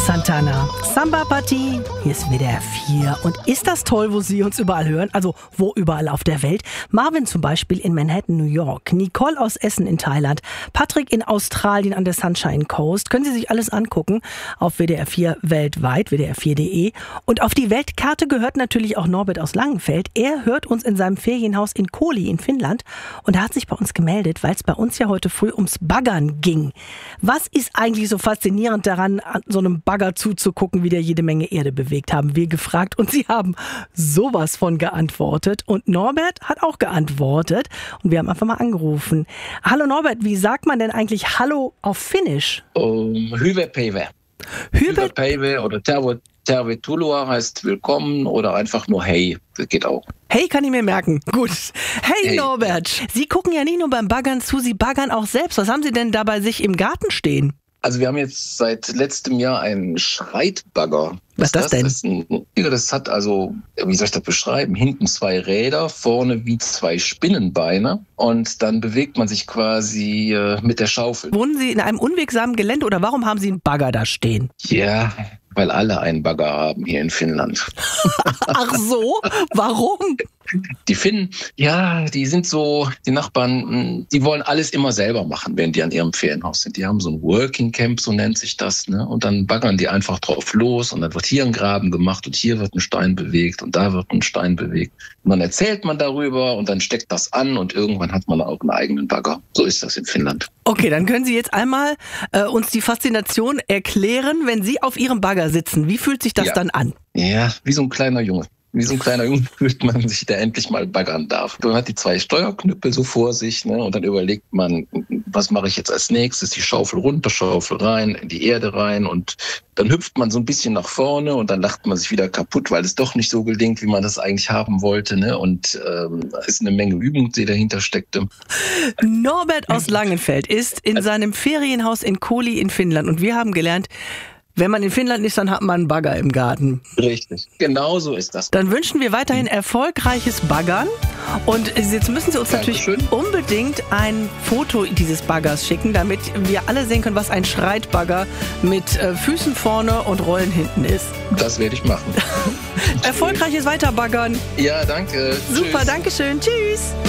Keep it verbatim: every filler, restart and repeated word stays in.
Santana, Samba Party, hier ist W D R vier. Und ist das toll, wo Sie uns überall hören? Also wo überall auf der Welt? Marvin zum Beispiel in Manhattan, New York, Nicole aus Essen in Thailand, Patrick in Australien an der Sunshine Coast. Können Sie sich alles angucken auf W D R vier weltweit, W D R vier Punkt de. Und auf die Weltkarte gehört natürlich auch Norbert aus Langenfeld. Er hört uns in seinem Ferienhaus in Koli in Finnland und er hat sich bei uns gemeldet, weil es bei uns ja heute früh ums Baggern ging. Was ist eigentlich so faszinierend daran, an so einem Bagger zuzugucken, wie der jede Menge Erde bewegt, haben wir gefragt. Und Sie haben sowas von geantwortet. Und Norbert hat auch geantwortet. Und wir haben einfach mal angerufen. Hallo Norbert, wie sagt man denn eigentlich Hallo auf Finnisch? Um, Hyvä päivä. Hyvä päivä oder Terve, tervetuloa heißt willkommen oder einfach nur Hey. Das geht auch. Hey kann ich mir merken. Gut. Hey, hey Norbert, Sie gucken ja nicht nur beim Baggern zu, Sie baggern auch selbst. Was haben Sie denn da bei sich im Garten stehen? Also wir haben jetzt seit letztem Jahr einen Schreitbagger. Was ist das, das denn? Das, ist ein, das hat also, wie soll ich das beschreiben, hinten zwei Räder, vorne wie zwei Spinnenbeine und dann bewegt man sich quasi äh, mit der Schaufel. Wohnen Sie in einem unwegsamen Gelände oder warum haben Sie einen Bagger da stehen? Ja, weil alle einen Bagger haben hier in Finnland. Ach so? Warum? Die Finnen, ja, die sind so, die Nachbarn, die wollen alles immer selber machen, wenn die an ihrem Ferienhaus sind. Die haben so ein Working Camp, so nennt sich das, ne? Und dann baggern die einfach drauf los und dann wird hier ein Graben gemacht und hier wird ein Stein bewegt und da wird ein Stein bewegt. Und dann erzählt man darüber und dann steckt das an und irgendwann hat man auch einen eigenen Bagger. So ist das in Finnland. Okay, dann können Sie jetzt einmal äh, uns die Faszination erklären, wenn Sie auf Ihrem Bagger sitzen. Wie fühlt sich das ja. dann an? Ja, wie so ein kleiner Junge. Wie so ein kleiner Junge fühlt man sich, der endlich mal baggern darf. Man hat die zwei Steuerknüppel so vor sich, ne? Und dann überlegt man, was mache ich jetzt als nächstes? Die Schaufel runter, Schaufel rein, in die Erde rein und dann hüpft man so ein bisschen nach vorne und dann lacht man sich wieder kaputt, weil es doch nicht so gelingt, wie man das eigentlich haben wollte, ne? Und ähm, ist eine Menge Übung, die dahinter steckte. Norbert aus Langenfeld ist in seinem Ferienhaus in Koli in Finnland und wir haben gelernt, wenn man in Finnland ist, dann hat man einen Bagger im Garten. Richtig, genau so ist das. Dann wünschen wir weiterhin erfolgreiches Baggern. Und jetzt müssen Sie uns natürlich unbedingt ein Foto dieses Baggers schicken, damit wir alle sehen können, was ein Schreitbagger mit äh, Füßen vorne und Rollen hinten ist. Das werde ich machen. Erfolgreiches Weiterbaggern. Ja, danke. Super, Tschüss. danke schön. Tschüss.